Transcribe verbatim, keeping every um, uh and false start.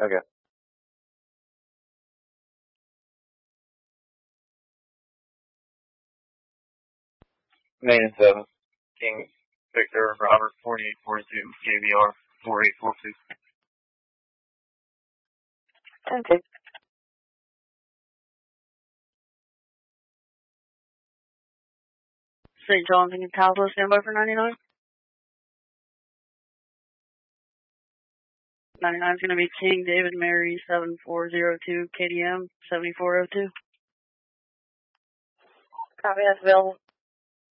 Okay. Main seven. King Victor Robert forty-eight forty-two K V R four eight four two. Okay. Saint John's and Cowboy, stand by for ninety-nine. ninety-nine is going to be King David Mary seven four zero two K D M seventy-four oh two. Copy, that's available.